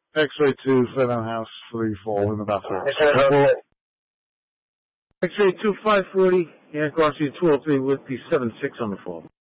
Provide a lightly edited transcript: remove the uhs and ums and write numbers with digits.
X-ray 2, Fairmount House, 3 fall in the bathroom. X-ray 2, 540, and Garcia 203 with the 7-6 on the fall.